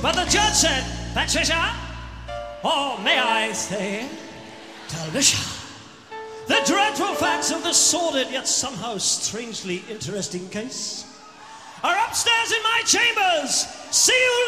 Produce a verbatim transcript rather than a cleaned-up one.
But the judge said, Patricia, or may I say, Alicia, the dreadful facts of the sordid yet somehow strangely interesting case are upstairs in my chambers. See you